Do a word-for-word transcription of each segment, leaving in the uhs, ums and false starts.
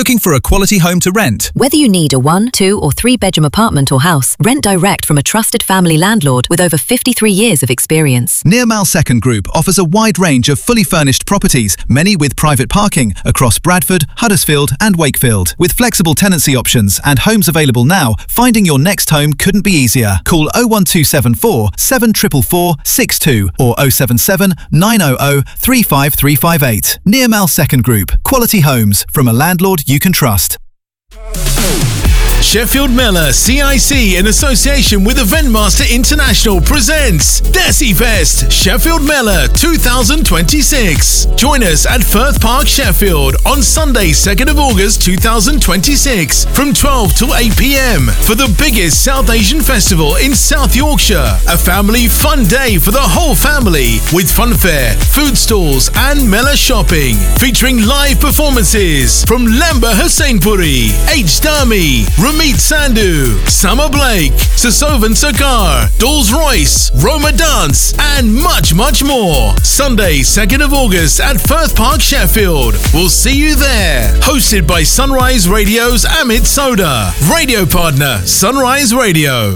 Looking for a quality home to rent? Whether you need a one, two or three bedroom apartment or house, rent direct from a trusted family landlord with over fifty-three years of experience. Nearmal Second Group offers a wide range of fully furnished properties, many with private parking, across Bradford, Huddersfield and Wakefield. With flexible tenancy options and homes available now, finding your next home couldn't be easier. Call oh one two seven four, seven four four four, six two or oh seven seven, nine hundred, three five three five eight. Nearmal Second Group. Quality homes from a landlord you can trust. Sheffield Mellor C I C in association with Eventmaster International presents Desi Fest Sheffield Mellor two thousand twenty-six. Join us at Firth Park, Sheffield on Sunday second of August two thousand twenty-six from twelve till eight p m for the biggest South Asian festival in South Yorkshire. A family fun day for the whole family with funfair, food stalls and Mellor shopping, featuring live performances from Lamba Hussainpuri, H. Dami, Ramit Sandhu, Summer Blake, Sasovan Sarkar, Dolls Royce, Roma Dance, and much, much more. Sunday, second of August at Firth Park, Sheffield. We'll see you there. Hosted by Sunrise Radio's Amit Soda. Radio partner, Sunrise Radio.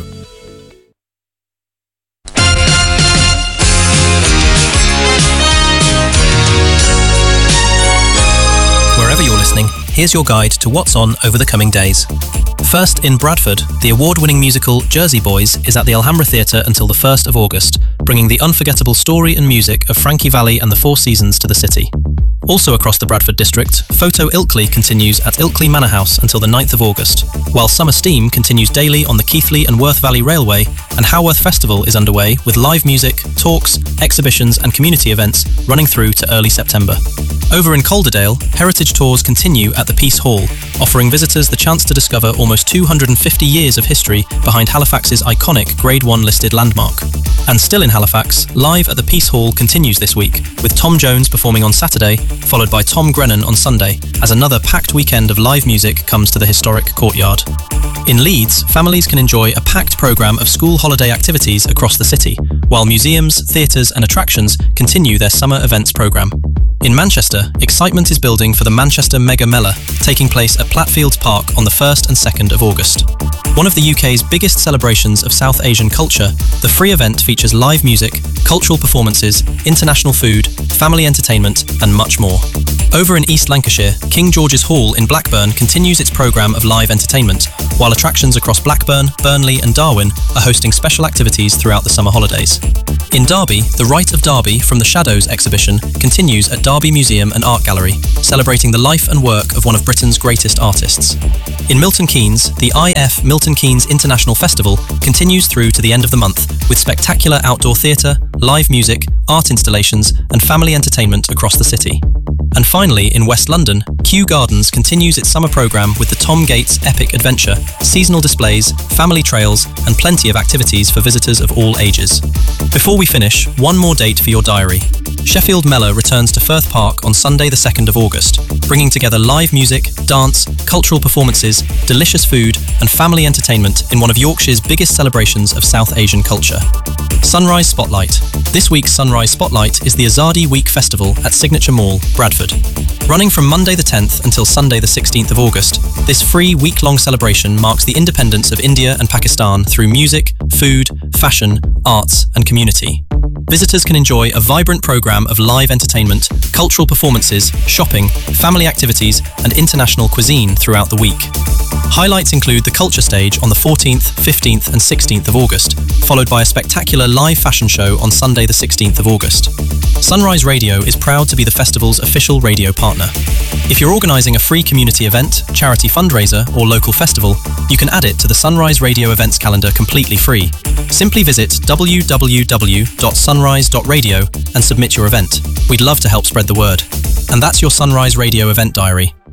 Wherever you're listening, here's your guide to what's on over the coming days. First, in Bradford, the award-winning musical Jersey Boys is at the Alhambra Theatre until the first of August, bringing the unforgettable story and music of Frankie Valli and the Four Seasons to the city. Also across the Bradford district, Photo Ilkley continues at Ilkley Manor House until the ninth of August, while Summer Steam continues daily on the Keighley and Worth Valley Railway, and Haworth Festival is underway with live music, talks, exhibitions and community events running through to early September. Over in Calderdale, heritage tours continue at the Peace Hall, offering visitors the chance to discover almost two hundred fifty years of history behind Halifax's iconic Grade one listed landmark. And still in Halifax, Live at the Peace Hall continues this week, with Tom Jones performing on Saturday, followed by Tom Grennan on Sunday, as another packed weekend of live music comes to the historic courtyard. In Leeds, families can enjoy a packed programme of school holiday activities across the city, while museums, theatres and attractions continue their summer events programme. In Manchester, excitement is building for the Manchester Mega Mellor, taking place at Platfields Park on the first and second of August. One of the U K's biggest celebrations of South Asian culture, the free event features live music, cultural performances, international food, family entertainment and much more. Over in East Lancashire, King George's Hall in Blackburn continues its programme of live entertainment, while attractions across Blackburn, Burnley and Darwin are hosting special activities throughout the summer holidays. In Derby, The Rite of Derby from the Shadows exhibition continues at Derby Museum and Art Gallery, celebrating the life and work of one of Britain's greatest artists. In Milton Keynes, the I F Milton Keynes International Festival continues through to the end of the month with spectacular outdoor theatre, live music, art installations and family entertainment across the city. And finally, in West London, Kew Gardens continues its summer programme with the Tom Gates Epic Adventure, seasonal displays, family trails and plenty of activities for visitors of all ages. Before we finish, one more date for your diary. Sheffield Mellor returns to Firth Park on Sunday the second of August, bringing together live music, dance, cultural performances, delicious food and family entertainment in one of Yorkshire's biggest celebrations of South Asian culture. Sunrise Spotlight. This week's Sunrise Spotlight is the Azadi Week Festival at Signature Mall, Bradford. Running from Monday the tenth until Sunday the sixteenth of August, this free week-long celebration marks the independence of India and Pakistan through music, food, fashion, arts and community. Visitors can enjoy a vibrant programme of live entertainment, cultural performances, shopping, family activities and international cuisine throughout the week. Highlights include the Culture Stage on the fourteenth, fifteenth and sixteenth of August, followed by a spectacular live fashion show on Sunday the sixteenth of August. Sunrise Radio is proud to be the festival's official radio partner. If you're organising a free community event, charity fundraiser or local festival, you can add it to the Sunrise Radio events calendar completely free. Simply visit w w w dot sunrise dot radio and submit your event. We'd love to help spread the word. And that's your Sunrise Radio event diary.